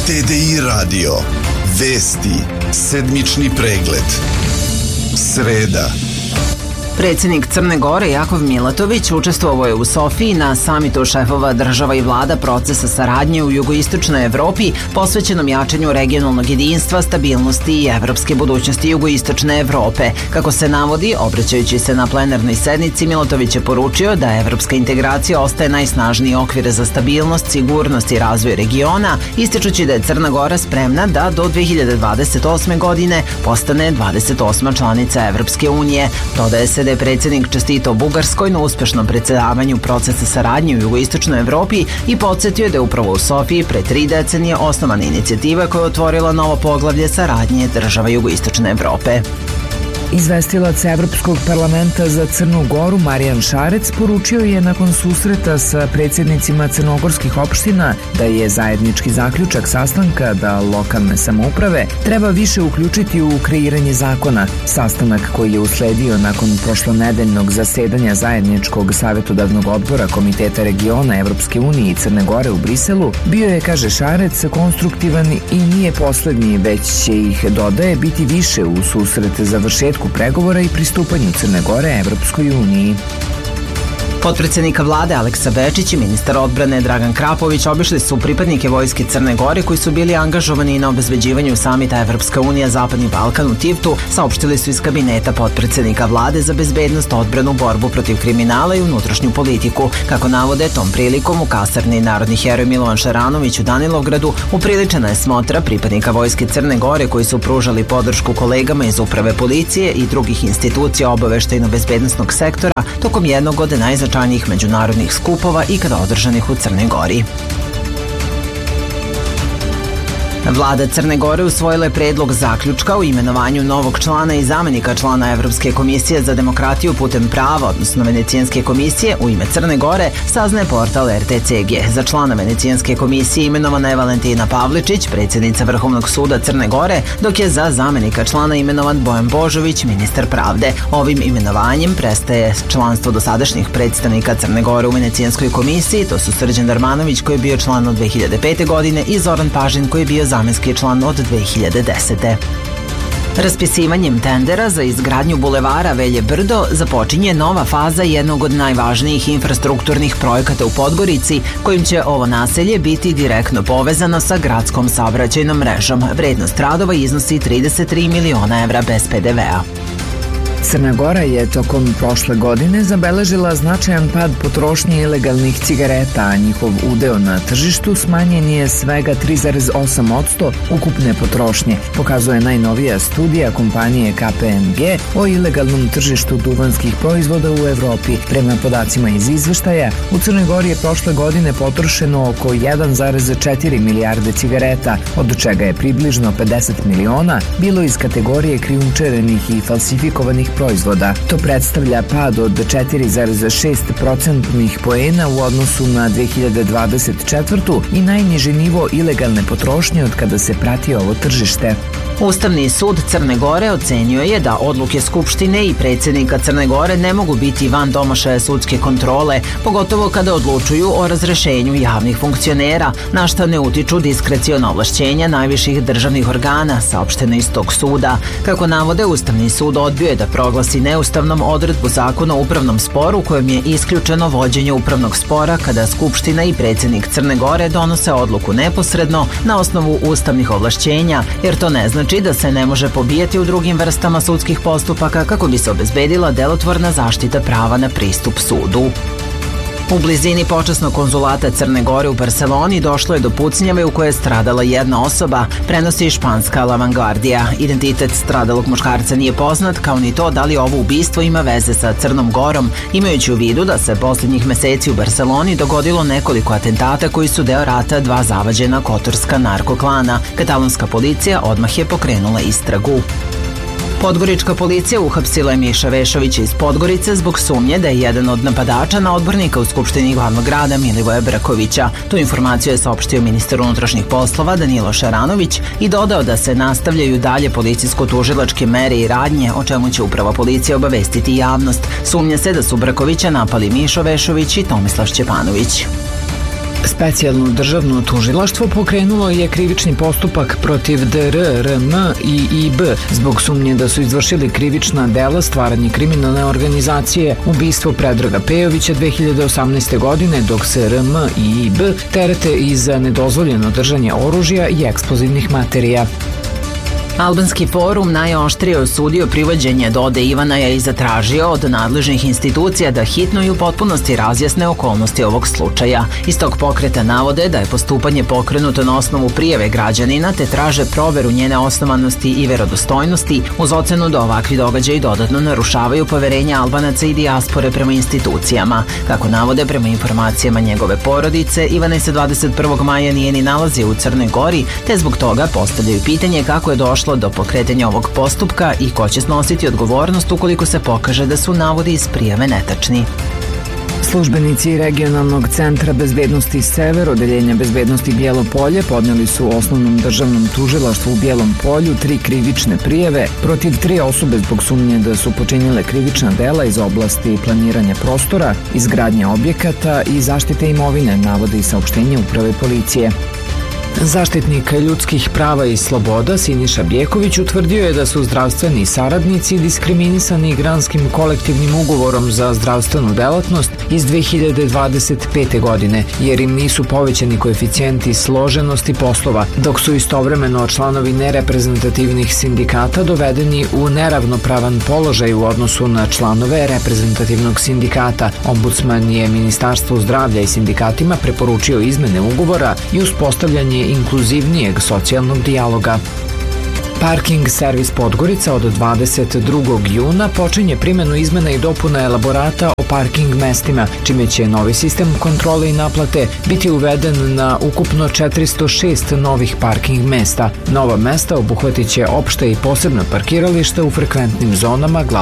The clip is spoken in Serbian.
TDI radio. Vesti. Sedmični pregled. Sreda. Predsjednik Crne Gore Jakov Milatović učestvovao je u Sofiji na samitu šefova država i vlada procesa saradnje u jugoistočnoj Evropi posvećenom jačanju regionalnog jedinstva, stabilnosti i evropske budućnosti jugoistočne Evrope. Kako se navodi, obraćajući se na plenarnoj sednici, Milatović je poručio da evropska integracija ostaje najsnažniji okvir za stabilnost, sigurnost i razvoj regiona, ističući da je Crna Gora spremna da do 2028. godine postane 28. članica Evropske unije. Dodaje se da je predsjednik čestitao Bugarskoj na uspešnom predsjedavanju procesa saradnje u jugoistočnoj Evropi i podsjetio da je upravo u Sofiji pre 3 decenije osnovana inicijativa koja je otvorila novo poglavlje saradnje država jugoistočne Evrope. Izvestilac Evropskog parlamenta za Crnu Goru Marijan Šarec poručio je nakon susreta sa predsjednicima crnogorskih opština da je zajednički zaključak sastanka da lokalne samouprave treba više uključiti u kreiranje zakona. Sastanak koji je usledio nakon prošlonedeljnog zasedanja zajedničkog savjetodavnog odbora Komiteta regiona Evropske unije i Crne Gore u Briselu bio je, kaže Šarec, konstruktivan i nije poslednji, već će ih, dodaje, biti više u susret završetku pregovora i pristupanju Crne Gore Evropskoj uniji. Potpredsjednika vlade Aleksa Bečić i ministar odbrane Dragan Krapović obišli su pripadnike vojske Crne Gore koji su bili angažovani na obezbeđivanju samita Evropska unija Zapadni Balkan u Tivtu, saopštili su iz kabineta potpredsjednika vlade za bezbednost, odbranu, borbu protiv kriminala i unutrašnju politiku. Kako navode, tom prilikom u kasarni Narodni heroj Milovan Šaranović u Danilovgradu upriličena je smotra pripadnika vojske Crne Gore koji su pružali podršku kolegama iz uprave policije i drugih institucija obaveštajno-bezbednosnog sektora tokom jednog od najznačajnijih međunarodnih skupova ikada održanih u Crnoj Gori. Vlada Crne Gore usvojila je predlog zaključka o imenovanju novog člana i zamenika člana Evropske komisije za demokratiju putem prava, odnosno Venecijanske komisije, u ime Crne Gore, saznaje portal RTCG. Za člana Venecijanske komisije imenovana je Valentina Pavličić, predsjednica Vrhovnog suda Crne Gore, dok je za zamenika člana imenovan Bojan Božović, ministar pravde. Ovim imenovanjem prestaje članstvo dosadašnjih predstavnika Crne Gore u Venecijanskoj komisiji, to su Srđan Darmanović koji je bio član od 2005. godine i Zoran Pažin koji je bio zamenski član od 2010. Raspisivanjem tendera za izgradnju bulevara Velje Brdo započinje nova faza jednog od najvažnijih infrastrukturnih projekata u Podgorici, kojim će ovo naselje biti direktno povezano sa gradskom saobraćajnom mrežom. Vrednost radova iznosi 33 miliona evra bez PDV-a. Crna Gora je tokom prošle godine zabeležila značajan pad potrošnje ilegalnih cigareta, a njihov udeo na tržištu smanjen je svega 3,8% ukupne potrošnje, pokazuje najnovija studija kompanije KPMG o ilegalnom tržištu duvanskih proizvoda u Evropi. Prema podacima iz izveštaja, u Crnoj Gori je prošle godine potrošeno oko 1,4 milijarde cigareta, od čega je približno 50 miliona bilo iz kategorije krijumčarenih i falsifikovanih proizvoda. To predstavlja pad od 4,6% poena u odnosu na 2024. i najniži nivo ilegalne potrošnje od kada se prati ovo tržište. Ustavni sud Crne Gore ocenio je da odluke Skupštine i predsjednika Crne Gore ne mogu biti van domašaja sudske kontrole, pogotovo kada odlučuju o razrešenju javnih funkcionera, na šta ne utiču diskreciona ovlašćenja najviših državnih organa, saopšteno iz tog suda. Kako navode, Ustavni sud odbio je da proglasi neustavnom odredbu zakona o upravnom sporu kojom je isključeno vođenje upravnog spora kada Skupština i predsjednik Crne Gore donose odluku neposredno na osnovu ustavnih ovlašćenja, jer to ne znači da se ne može pobijati u drugim vrstama sudskih postupaka kako bi se obezbedila delotvorna zaštita prava na pristup sudu. U blizini počasnog konzulata Crne Gore u Barseloni došlo je do pucnjave u kojoj je stradala jedna osoba, prenosi španska La Vanguardia. Identitet stradalog muškarca nije poznat, kao ni to da li ovo ubistvo ima veze sa Crnom Gorom, imajući u vidu da se posljednjih meseci u Barseloni dogodilo nekoliko atentata koji su deo rata dva zavađena kotorska narkoklana. Katalonska policija odmah je pokrenula istragu. Podgorička policija uhapsila je Miša Vešovića iz Podgorice zbog sumnje da je jedan od napadača na odbornika u Skupštini glavnog grada Milivoja Brakovića. Tu informaciju je saopštio ministar unutrašnjih poslova Danilo Šaranović i dodao da se nastavljaju dalje policijsko-tužilačke mere i radnje, o čemu će uprava policije obavestiti javnost. Sumnja se da su Brakovića napali Mišo Vešović i Tomislav Šćepanović. Specijalno državno tužilaštvo pokrenulo je krivični postupak protiv DR, RM i IB zbog sumnje da su izvršili krivična dela stvaranje kriminalne organizacije, ubistvo Predraga Pejovića 2018. godine, dok se RM i IB terete i za nedozvoljeno držanje oružja i eksplozivnih materija. Albanski forum najoštrije osudio privođenje Dode Ivanaja i zatražio od nadležnih institucija da hitno i u potpunosti razjasne okolnosti ovog slučaja. Iz tog pokreta navode da je postupanje pokrenuto na osnovu prijave građanina te traže proveru njene osnovanosti i verodostojnosti uz ocenu da ovakvi događaji dodatno narušavaju poverenje Albanaca i dijaspore prema institucijama. Kako navode prema informacijama njegove porodice, Ivana se 21. maja nije ni nalazio u Crnoj Gori, te zbog toga postavljaju pitanje kako je došlo do pokretanja ovog postupka i ko će snositi odgovornost ukoliko se pokaže da su navodi iz prijave netačni. Službenici Regionalnog centra bezbednosti Sever, Odeljenja bezbednosti Bijelo Polje, podneli su Osnovnom državnom tužilaštvu u Bijelom Polju 3 krivične prijave protiv 3 osobe zbog sumnje da su počinile krivična dela iz oblasti planiranja prostora, izgradnje objekata i zaštite imovine, navode i saopštenje Uprave policije. Zaštitnik ljudskih prava i sloboda Siniša Bjeković utvrdio je da su zdravstveni saradnici diskriminisani granskim kolektivnim ugovorom za zdravstvenu delatnost iz 2025. godine, jer im nisu povećani koeficijenti složenosti poslova, dok su istovremeno članovi nereprezentativnih sindikata dovedeni u neravnopravan položaj u odnosu na članove reprezentativnog sindikata. Ombudsman je Ministarstvu zdravlja i sindikatima preporučio izmene ugovora i uspostavljanje inkluzivnijeg socijalnog dijaloga. Parking servis Podgorica od 22. juna počinje primjenu izmena i dopuna elaborata o parking mestima, čime će novi sistem kontrole i naplate biti uveden na ukupno 406 novih parking mesta. Nova mesta obuhvatit će opšte i posebno parkiralište u frekventnim zonama